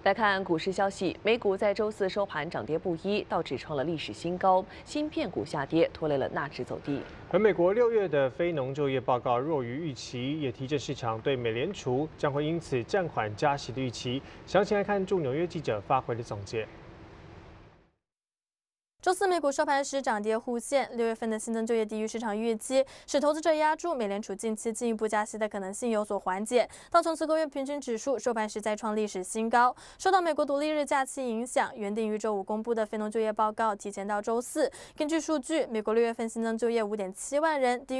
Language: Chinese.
来看股市消息，美股在周四收盘涨跌不一，道指创了历史新高，芯片股下跌，拖累了纳指走低。 而美国6月的非农就业报告弱于预期，也提振市场对美联储将会因此暂缓加息的预期。详情来看驻纽约记者发回的总结。 周四美股收盘时涨跌互现，6月份的新增就业低于市场预期，使投资者押注美联储近期进一步加息的可能性有所缓解。道琼斯工业平均指数收盘时再创历史新高，受到美国独立日假期影响，原定于周五公布的非农就业报告提前到周四。根据数据，美国6月份新增就业5.7万人，低于